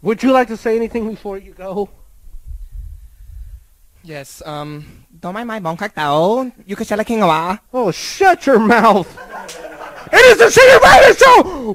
Would you like to say anything before you go? Yes, don't mind my bong khách tẩu. You can say like king Oh, shut your mouth! It is the Senior Radio Show!